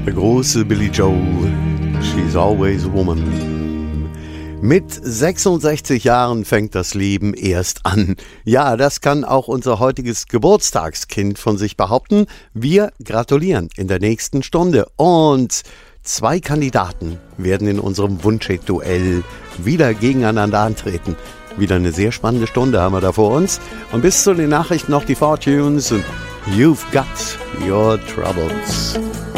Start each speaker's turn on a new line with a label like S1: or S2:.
S1: Der große Billy Joel, She's Always a Woman. Mit 66 Jahren fängt das Leben erst an. Ja, das kann auch unser heutiges Geburtstagskind von sich behaupten. Wir gratulieren in der nächsten Stunde. Und 2 Kandidaten werden in unserem Wunschhit-Duell wieder gegeneinander antreten. Wieder eine sehr spannende Stunde haben wir da vor uns. Und bis zu den Nachrichten noch die Fortunes und You've Got Your Troubles.